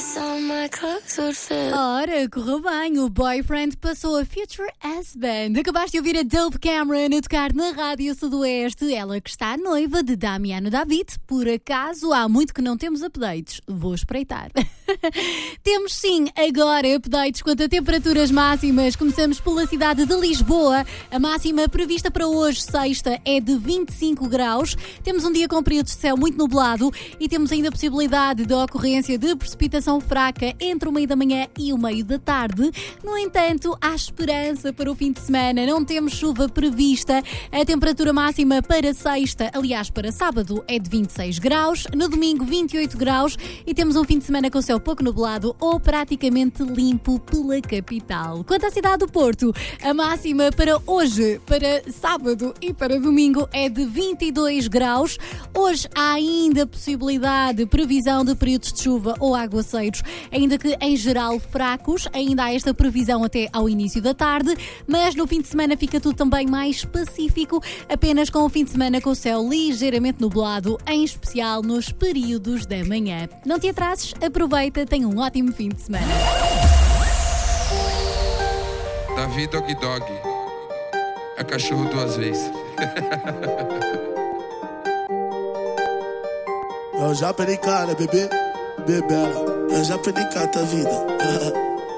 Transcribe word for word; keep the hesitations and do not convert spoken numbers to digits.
Ora, correu bem, o Boyfriend passou a Future Husband. Acabaste de ouvir a Dove Cameron a tocar na Rádio Sudoeste. Ela que está noiva de Damiano David. Por acaso, há muito que não temos updates. Vou espreitar. Temos sim, agora, updates quanto a temperaturas máximas. Começamos pela cidade de Lisboa. A máxima prevista para hoje, sexta, é de vinte e cinco graus. Temos um dia com períodos de céu muito nublado e temos ainda a possibilidade da ocorrência de precipitação fraca entre o meio da manhã e o meio da tarde. No entanto, há esperança para o fim de semana. Não temos chuva prevista. A temperatura máxima para sexta, aliás, para sábado, é de vinte e seis graus. No domingo, vinte e oito graus. E temos um fim de semana com céu pouco nublado ou praticamente limpo pela capital. Quanto à cidade do Porto, a máxima para hoje, para sábado e para domingo é de vinte e dois graus. Hoje há ainda possibilidade, previsão de períodos de chuva ou aguaceiros, ainda que em geral fracos. Ainda há esta previsão até ao início da tarde, mas no fim de semana fica tudo também mais pacífico, apenas com o fim de semana com o céu ligeiramente nublado, em especial nos períodos da manhã. Não te atrases, aproveita, tenha um ótimo fim de semana. Davi Dog Dog é cachorro duas vezes. Eu já perdi cara, bebê, bebê, eu já perdi cara da vida.